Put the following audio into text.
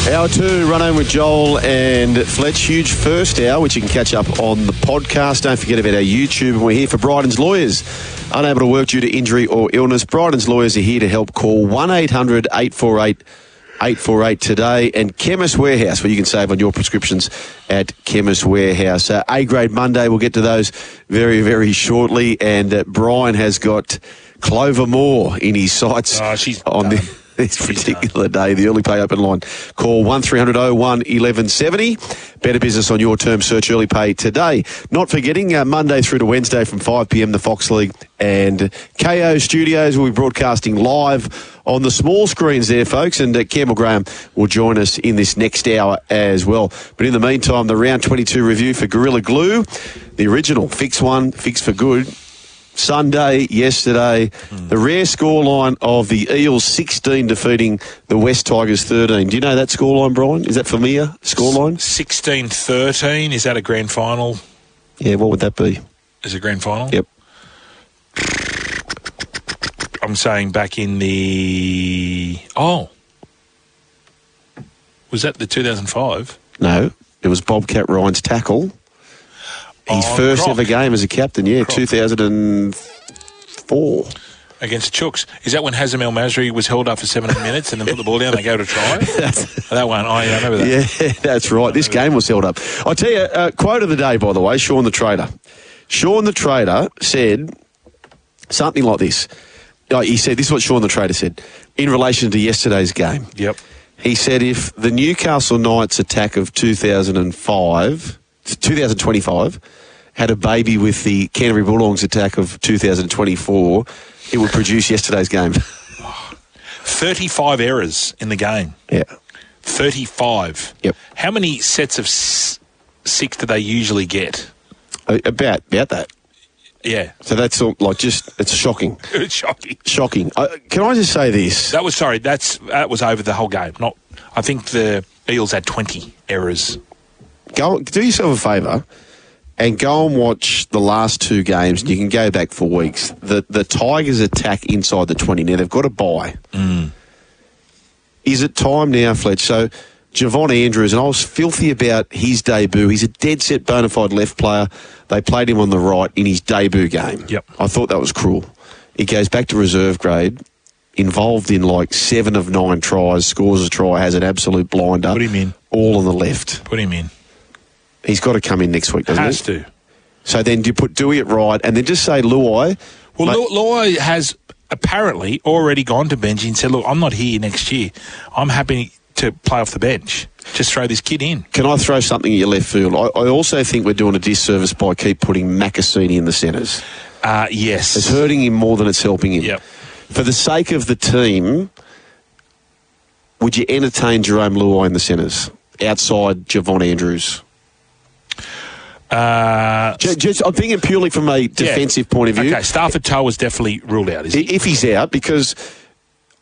Hour 2, run home with Joel and Fletch. Huge first hour, which you can catch up on the podcast. Don't forget about our YouTube. And we're here for Bryden's Lawyers. Unable to work due to injury or illness, Bryden's Lawyers are here to help. Call 1-800-848-848 today. And Chemist Warehouse, where you can save on your prescriptions at Chemist Warehouse. A-grade Monday, we'll get to those very, very shortly. And Brian has got Clover Moore in his sights on this particular day, the early pay open line. Call 1300-01-1170. Better business on your terms. Search early pay today. Not forgetting Monday through to Wednesday from 5 p.m, the Fox League and KO Studios will be broadcasting live on the small screens there, folks. And Campbell Graham will join us in this next hour as well. But in the meantime, the round 22 review for Gorilla Glue, the original Fix One, Fix for Good. Sunday, yesterday, the rare scoreline of the Eels 16 defeating the West Tigers 13. Do you know that scoreline, Brian? Is that familiar, scoreline? 16-13, is that a grand final? Yeah, what would that be? Is it a grand final? Yep. I'm saying back in the... Oh. Was that the 2005? No, it was Bobcat Ryan's tackle. His first ever game as a captain, 2004. Against Chooks. Is that when Hazem El Masri was held up for 17 minutes and then put the ball down and they go to try? That one, I remember that. Yeah, that's right. This game was held up. I'll tell you, quote of the day, by the way, Sean the Trader. Sean the Trader said something like this. He said, this is what Sean the Trader said, in relation to yesterday's game. Yep. He said, if the Newcastle Knights attack of 2025 had a baby with the Canterbury Bulldogs attack of 2024, it would produce yesterday's game. 35 errors in the game. Yeah. 35. Yep. How many sets of six do they usually get? About that. Yeah. So that's all, it's shocking. It's shocking. Shocking. Can I just say this? That was over the whole game. I think the Eels had 20 errors. Do yourself a favour and go and watch the last two games. You can go back for weeks. The Tigers attack inside the 20. Now, they've got a bye. Is it time now, Fletch? So, Javon Andrews, and I was filthy about his debut. He's a dead-set bona fide left player. They played him on the right in his debut game. Yep. I thought that was cruel. He goes back to reserve grade, involved in 7 of 9 tries, scores a try, has an absolute blinder. Put him in. All on the left. Put him in. He's got to come in next week, doesn't he? Has to. So then do you put Dewey at right and then just say Luai. Well, Luai has apparently already gone to Benji and said, look, I'm not here next year. I'm happy to play off the bench. Just throw this kid in. Can I throw something at your left field? I also think we're doing a disservice by keep putting Makasini in the centres. Yes. It's hurting him more than it's helping him. Yep. For the sake of the team, would you entertain Jerome Luai in the centres outside Javon Andrews? I'm thinking purely from a defensive point of view. Okay, Stafford Toe was definitely ruled out, is he? If he's out, because